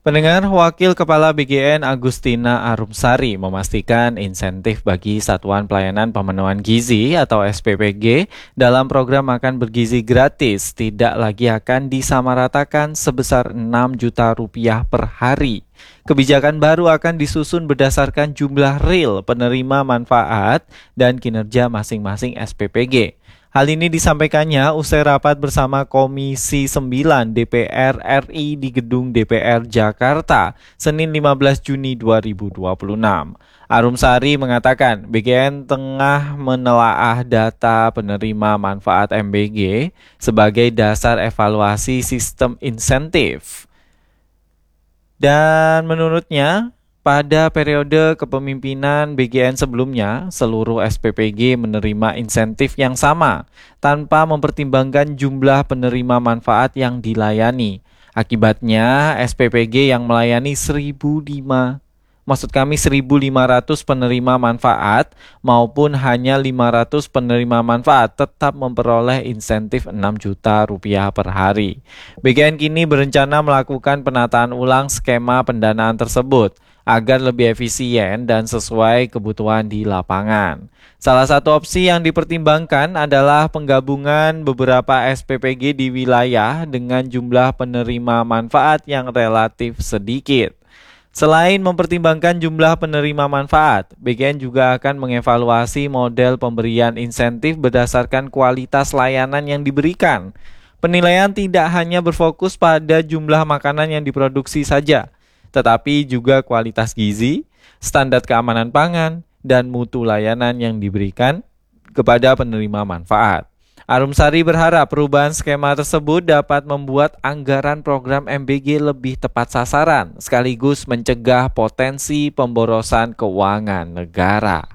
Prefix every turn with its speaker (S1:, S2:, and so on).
S1: Pendengar, Wakil Kepala BGN Agustina Arumsari memastikan insentif bagi Satuan Pelayanan Pemenuhan Gizi atau SPPG dalam program makan bergizi gratis tidak lagi akan disamaratakan sebesar 6 juta rupiah per hari. Kebijakan baru akan disusun berdasarkan jumlah real penerima manfaat dan kinerja masing-masing SPPG. Hal ini disampaikannya usai rapat bersama Komisi 9 DPR RI di Gedung DPR Jakarta, Senin 15 Juni 2026. Arumsari mengatakan BGN tengah menelaah data penerima manfaat MBG sebagai dasar evaluasi sistem insentif. Dan menurutnya, pada periode kepemimpinan BGN sebelumnya, seluruh SPPG menerima insentif yang sama tanpa mempertimbangkan jumlah penerima manfaat yang dilayani. Akibatnya, SPPG yang melayani 1.500 penerima manfaat maupun hanya 500 penerima manfaat tetap memperoleh insentif 6 juta rupiah per hari. BGN kini berencana melakukan penataan ulang skema pendanaan tersebut agar lebih efisien dan sesuai kebutuhan di lapangan. Salah satu opsi yang dipertimbangkan adalah penggabungan beberapa SPPG di wilayah dengan jumlah penerima manfaat yang relatif sedikit. Selain mempertimbangkan jumlah penerima manfaat, BGN juga akan mengevaluasi model pemberian insentif berdasarkan kualitas layanan yang diberikan. Penilaian tidak hanya berfokus pada jumlah makanan yang diproduksi saja, tetapi juga kualitas gizi, standar keamanan pangan, dan mutu layanan yang diberikan kepada penerima manfaat. Arumsari berharap perubahan skema tersebut dapat membuat anggaran program MBG lebih tepat sasaran, sekaligus mencegah potensi pemborosan keuangan negara.